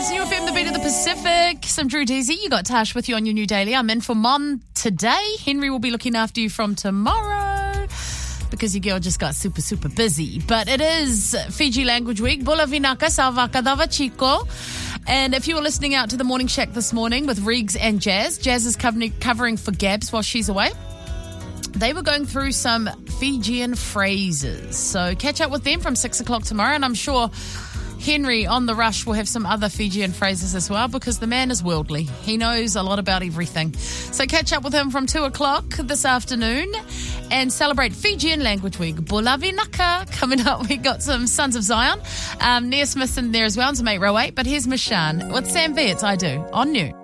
It's New FM, the beat of the Pacific. Some Drew Deasy. You got Tash with you on your new daily. I'm in for Mom today. Henry will be looking after you from tomorrow because your girl just got super busy. But it is Fiji Language Week. Bula vinaka salvaka dava chico. And if you were listening out to the Morning Shack this morning with Riggs and Jazz, Jazz is covering for Gabs while she's away. They were going through some Fijian phrases. So catch up with them from 6 o'clock tomorrow. And I'm sure Henry on the rush will have some other Fijian phrases as well because the man is worldly. He knows a lot about everything. So catch up with him from 2 o'clock this afternoon and celebrate Fijian Language Week. Bula vinaka. Coming up, we got some Sons of Zion. Nia Smith's in there as well, and some 8 Row 8. But here's Mishan with Sam V. It's I Do on New.